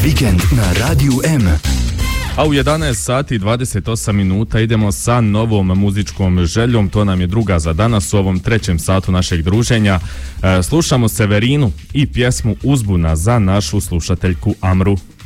Vikend na Radiju M. A u 11 sati i 28 minuta idemo sa novom muzičkom željom. To nam je druga za danas u ovom trećem satu našeg druženja. Slušamo Severinu i pjesmu Uzbuna za našu slušateljku Amru.